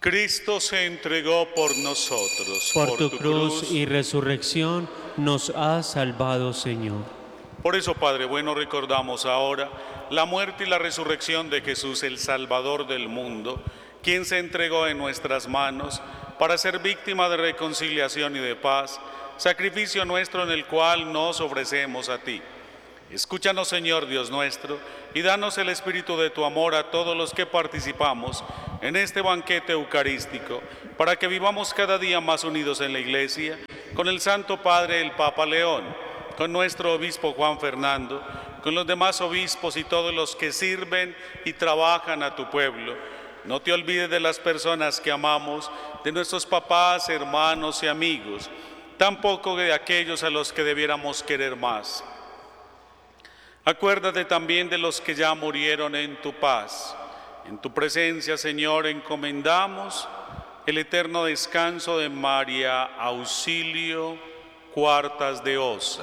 Cristo se entregó por nosotros. Por tu cruz y resurrección nos has salvado, Señor. Por eso, Padre bueno, recordamos ahora la muerte y la resurrección de Jesús, el Salvador del mundo, quien se entregó en nuestras manos para ser víctima de reconciliación y de paz, sacrificio nuestro en el cual nos ofrecemos a ti. Escúchanos, Señor Dios nuestro, y danos el espíritu de tu amor a todos los que participamos en este banquete eucarístico, para que vivamos cada día más unidos en la Iglesia, con el Santo Padre, el Papa León, con nuestro obispo Juan Fernando, con los demás obispos y todos los que sirven y trabajan a tu pueblo. No te olvides de las personas que amamos, de nuestros papás, hermanos y amigos, tampoco de aquellos a los que debiéramos querer más. Acuérdate también de los que ya murieron en tu paz. En tu presencia, Señor, encomendamos el eterno descanso de María Auxilio Cuartas de Osa,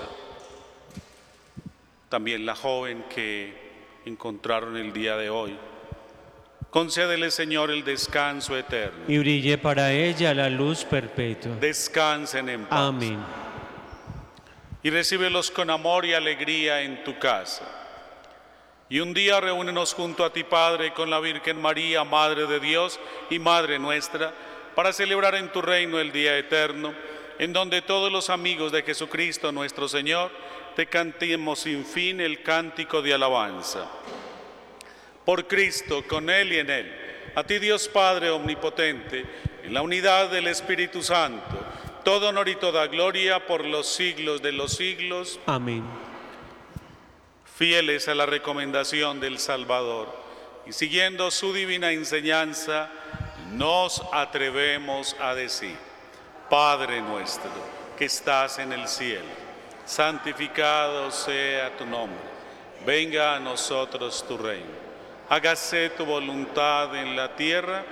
también la joven que encontraron el día de hoy. Concédele, Señor, el descanso eterno. Y brille para ella la luz perpetua. Descansen en paz. Amén. Y recíbelos con amor y alegría en tu casa. Y un día reúnenos junto a ti, Padre, con la Virgen María, Madre de Dios y Madre nuestra, para celebrar en tu reino el día eterno, en donde todos los amigos de Jesucristo nuestro Señor te cantemos sin fin el cántico de alabanza. Por Cristo, con Él y en Él, a ti Dios Padre omnipotente, en la unidad del Espíritu Santo, todo honor y toda gloria por los siglos de los siglos. Amén. Fieles a la recomendación del Salvador y siguiendo su divina enseñanza, nos atrevemos a decir: Padre nuestro, que estás en el cielo, santificado sea tu nombre. Venga a nosotros tu reino. Hágase tu voluntad en la tierra.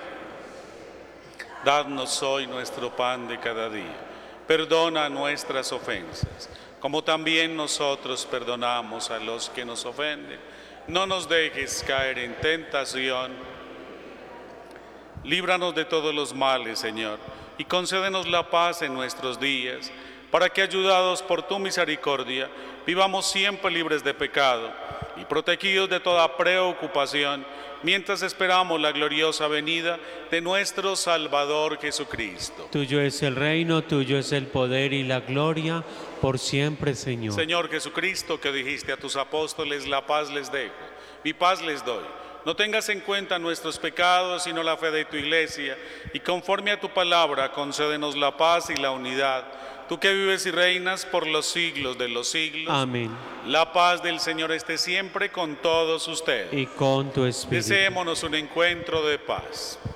Danos hoy nuestro pan de cada día. Perdona nuestras ofensas, como también nosotros perdonamos a los que nos ofenden. No nos dejes caer en tentación. Líbranos de todos los males, Señor, y concédenos la paz en nuestros días, para que, ayudados por tu misericordia, vivamos siempre libres de pecado y protegidos de toda preocupación, mientras esperamos la gloriosa venida de nuestro Salvador Jesucristo. Tuyo es el reino, tuyo es el poder y la gloria, por siempre, Señor. Señor Jesucristo, que dijiste a tus apóstoles: la paz les dejo, mi paz les doy. No tengas en cuenta nuestros pecados, sino la fe de tu Iglesia, y conforme a tu palabra, concédenos la paz y la unidad. Tú que vives y reinas por los siglos de los siglos. Amén. La paz del Señor esté siempre con todos ustedes. Y con tu espíritu. Deseémonos un encuentro de paz.